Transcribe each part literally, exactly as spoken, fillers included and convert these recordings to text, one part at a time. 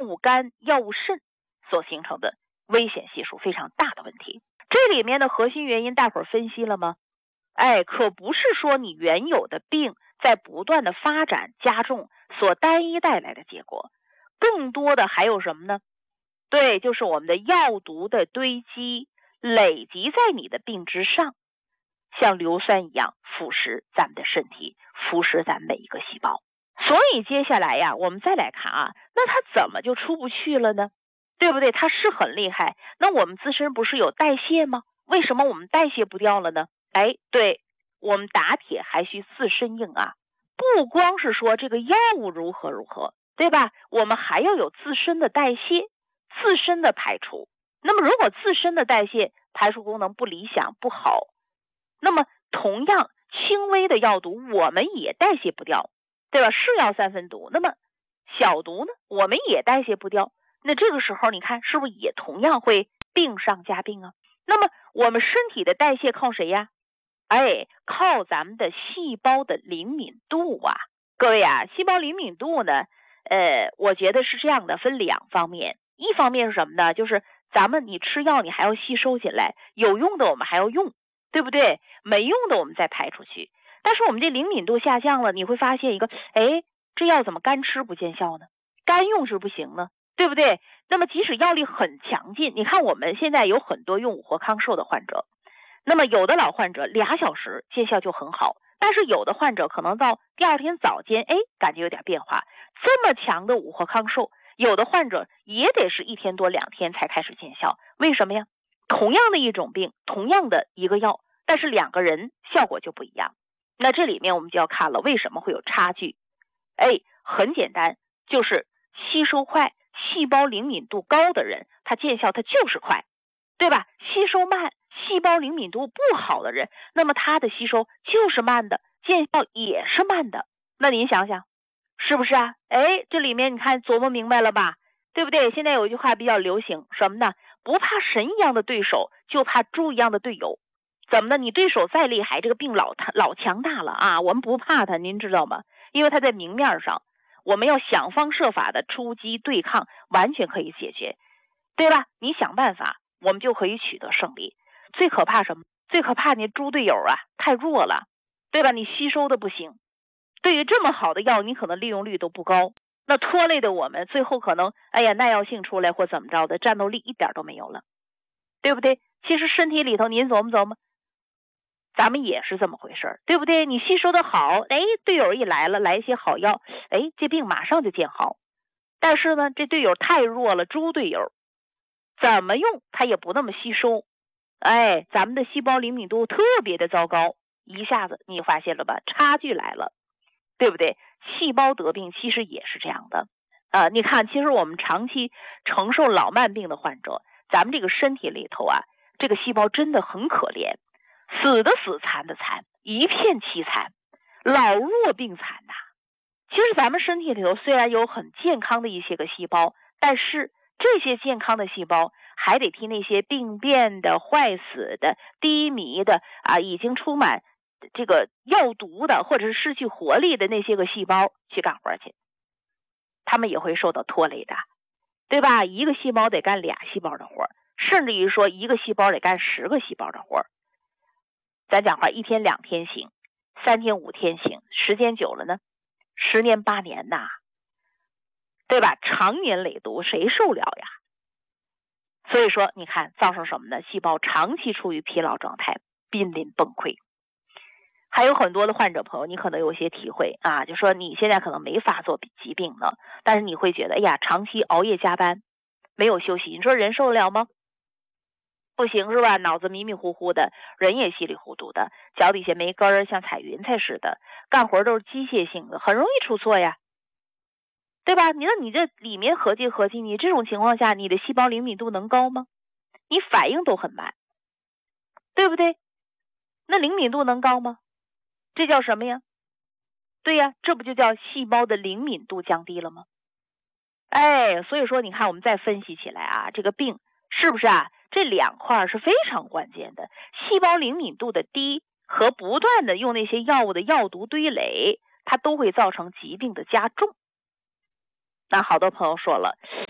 物肝、药物肾所形成的危险系数非常大的问题。这里面的核心原因大伙儿分析了吗？哎，可不是说你原有的病在不断的发展加重所单一带来的结果，更多的还有什么呢？对，就是我们的药毒的堆积累积在你的病之上，像硫酸一样腐蚀咱们的身体，腐蚀咱们每一个细胞。所以接下来呀，我们再来看啊，那它怎么就出不去了呢？对不对？它是很厉害，那我们自身不是有代谢吗？为什么我们代谢不掉了呢？哎，对，我们打铁还需自身硬啊，不光是说这个药物如何如何，对吧？我们还要有自身的代谢，自身的排除。那么如果自身的代谢排除功能不理想不好，那么同样轻微的药毒我们也代谢不掉，对吧？是药三分毒，那么小毒呢我们也代谢不掉，那这个时候你看是不是也同样会病上加病啊？那么我们身体的代谢靠谁呀？哎，靠咱们的细胞的灵敏度啊。各位啊，细胞灵敏度呢呃，我觉得是这样的，分两方面。一方面是什么呢？就是咱们你吃药你还要吸收进来，有用的我们还要用，对不对？没用的我们再排出去。但是我们这灵敏度下降了，你会发现一个，哎，这药怎么干吃不见效呢？干用是不行呢，对不对？那么即使药力很强劲，你看我们现在有很多用五活康寿的患者，那么有的老患者俩小时见效就很好，但是有的患者可能到第二天早间，哎，感觉有点变化。这么强的五活康寿，有的患者也得是一天多两天才开始见效。为什么呀？同样的一种病，同样的一个药，但是两个人效果就不一样。那这里面我们就要看了，为什么会有差距？哎，很简单，就是吸收快、细胞灵敏度高的人，他见效他就是快，对吧？吸收慢、细胞灵敏度不好的人，那么他的吸收就是慢的，见效也是慢的。那您想想是不是啊？哎，这里面你看琢磨明白了吧？对不对？现在有一句话比较流行，什么呢？不怕神一样的对手，就怕猪一样的队友。怎么呢？你对手再厉害，这个病老老强大了啊，我们不怕他，您知道吗？因为他在明面上，我们要想方设法的出击对抗，完全可以解决，对吧？你想办法，我们就可以取得胜利。最可怕什么？最可怕你猪队友啊，太弱了，对吧？你吸收的不行，对于这么好的药，你可能利用率都不高，那拖累的我们最后可能，哎呀，耐药性出来或怎么着的，战斗力一点都没有了，对不对？其实身体里头您琢磨琢磨，咱们也是这么回事，对不对？你吸收的好，哎，队友一来了，来一些好药，哎，这病马上就见好。但是呢，这队友太弱了，猪队友怎么用它也不那么吸收，哎，咱们的细胞灵敏度特别的糟糕，一下子你发现了吧？差距来了，对不对？细胞得病其实也是这样的，呃，你看，其实我们长期承受老慢病的患者，咱们这个身体里头啊，这个细胞真的很可怜。死的死，残的残，一片凄惨，老弱病残呐、啊。其实咱们身体里头虽然有很健康的一些个细胞，但是这些健康的细胞还得替那些病变的、坏死的、低迷的啊，已经充满这个药毒的，或者是失去活力的那些个细胞去干活去，他们也会受到拖累的，对吧？一个细胞得干俩细胞的活，甚至于说一个细胞得干十个细胞的活。咱讲话一天两天行，三天五天行，时间久了呢，十年八年呐，对吧？长年累毒，谁受了呀？所以说，你看造成什么呢？细胞长期处于疲劳状态，濒临崩溃。还有很多的患者朋友，你可能有些体会啊，就说你现在可能没发作疾病呢，但是你会觉得，哎呀，长期熬夜加班，没有休息，你说人受得了吗？不行是吧？脑子迷迷糊糊的，人也稀里糊涂的，脚底下没根儿，像踩云彩似的，干活都是机械性的，很容易出错呀，对吧？你那你这里面合计合计，你这种情况下，你的细胞灵敏度能高吗？你反应都很慢，对不对？那灵敏度能高吗？这叫什么呀？对呀，这不就叫细胞的灵敏度降低了吗？哎，所以说你看我们再分析起来啊，这个病是不是啊？这两块是非常关键的，细胞灵敏度的低和不断的用那些药物的药毒堆垒，它都会造成疾病的加重。那好多朋友说了，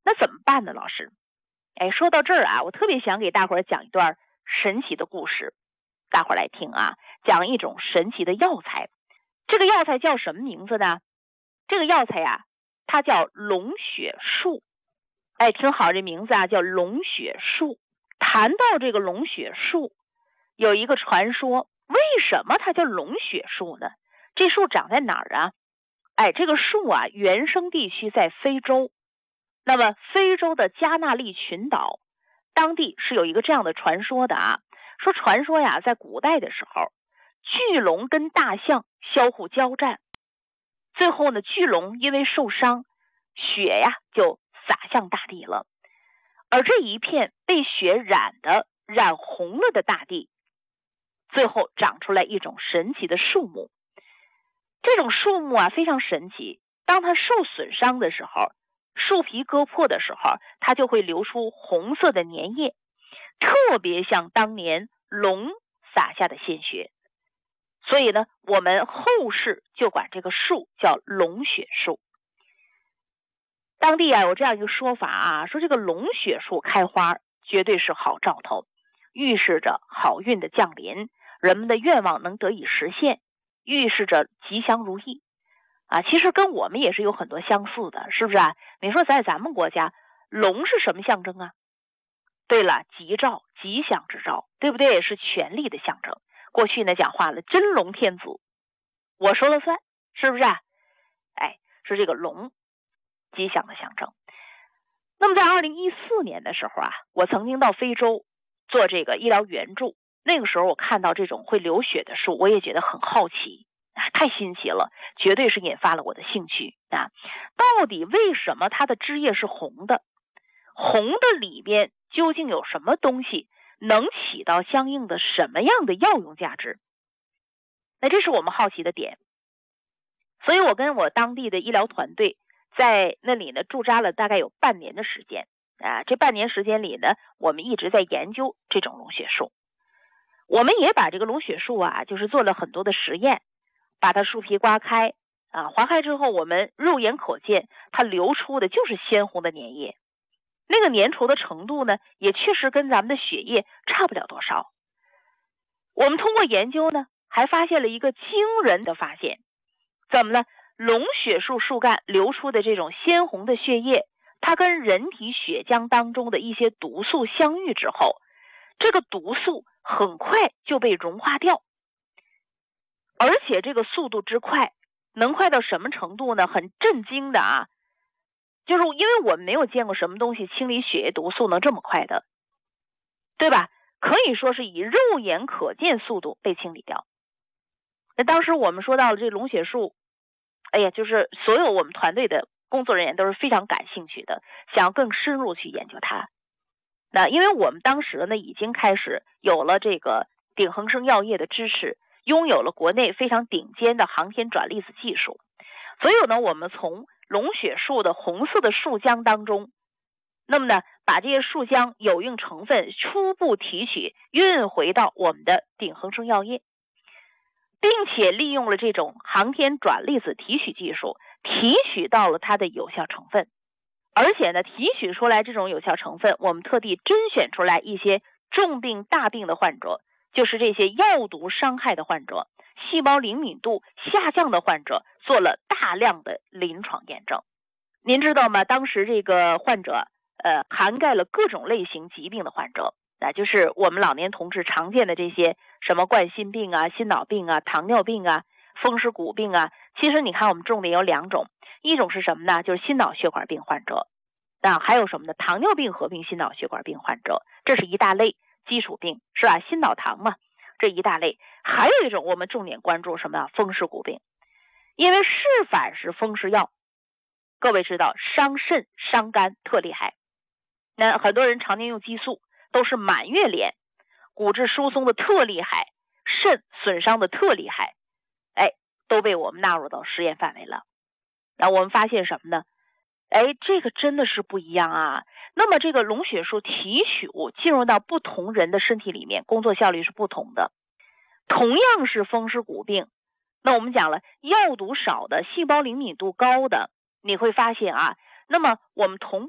那怎么办呢，老师？哎，说到这儿啊，我特别想给大伙儿讲一段神奇的故事，大伙儿来听啊，讲一种神奇的药材。这个药材叫什么名字呢？这个药材呀、啊，它叫龙血树。哎，听好这名字啊，叫龙血树。谈到这个龙血树，有一个传说，为什么它叫龙血树呢？这树长在哪儿啊？哎，这个树啊，原生地区在非洲。那么非洲的加纳利群岛，当地是有一个这样的传说的啊，说传说呀，在古代的时候，巨龙跟大象相互交战，最后呢，巨龙因为受伤，血呀就洒向大地了。而这一片被血染的染红了的大地，最后长出来一种神奇的树木。这种树木啊非常神奇，当它受损伤的时候，树皮割破的时候，它就会流出红色的粘液，特别像当年龙洒下的鲜血。所以呢，我们后世就管这个树叫龙血树。当地啊有这样一个说法啊，说这个龙血树开花绝对是好兆头，预示着好运的降临，人们的愿望能得以实现，预示着吉祥如意啊。其实跟我们也是有很多相似的，是不是啊？你说在咱们国家，龙是什么象征啊？对了，吉兆，吉祥之兆，对不对？是权力的象征。过去呢讲话了，真龙天子，我说了算，是不是啊？哎，是这个龙吉祥的象征。那么在二零一四年的时候啊，我曾经到非洲做这个医疗援助，那个时候我看到这种会流血的树，我也觉得很好奇啊，太新奇了，绝对是引发了我的兴趣啊。到底为什么它的枝叶是红的？红的里边究竟有什么东西能起到相应的什么样的药用价值？那这是我们好奇的点。所以我跟我当地的医疗团队在那里呢驻扎了大概有半年的时间啊。这半年时间里呢，我们一直在研究这种龙血树。我们也把这个龙血树啊，就是做了很多的实验，把它树皮刮开啊，划开之后，我们肉眼可见，它流出的就是鲜红的粘液。那个粘稠的程度呢，也确实跟咱们的血液差不了多少。我们通过研究呢，还发现了一个惊人的发现。怎么呢？龙血树树干流出的这种鲜红的血液，它跟人体血浆当中的一些毒素相遇之后，这个毒素很快就被融化掉，而且这个速度之快，能快到什么程度呢？很震惊的啊！就是因为我们没有见过什么东西清理血液毒素能这么快的，对吧？可以说是以肉眼可见速度被清理掉。那当时我们说到了这龙血树，哎呀，就是所有我们团队的工作人员都是非常感兴趣的，想要更深入去研究它。那因为我们当时呢已经开始有了这个鼎恒生药业的支持，拥有了国内非常顶尖的航天转粒子技术，所以呢我们从龙血树的红色的树浆当中，那么呢把这些树浆有用成分初步提取运回到我们的鼎恒生药业，并且利用了这种航天转粒子提取技术，提取到了它的有效成分。而且呢提取出来这种有效成分，我们特地甄选出来一些重病大病的患者，就是这些药毒伤害的患者，细胞灵敏度下降的患者，做了大量的临床验证。您知道吗？当时这个患者呃，涵盖了各种类型疾病的患者，那就是我们老年同志常见的这些什么冠心病啊、心脑病啊、糖尿病啊、风湿骨病啊。其实你看我们重点有两种，一种是什么呢？就是心脑血管病患者，那还有什么呢？糖尿病合并心脑血管病患者，这是一大类基础病，是吧？心脑糖嘛，这一大类。还有一种我们重点关注什么？风湿骨病，因为是反式风湿药，各位知道伤肾伤肝特厉害。那很多人常年用激素，都是满月脸，骨质疏松的特厉害，肾损伤的特厉害，哎，都被我们纳入到实验范围了。那我们发现什么呢？哎，这个真的是不一样啊。那么这个龙血树提取物进入到不同人的身体里面，工作效率是不同的。同样是风湿骨病，那我们讲了，药毒少的、细胞灵敏度高的，你会发现啊，那么我们同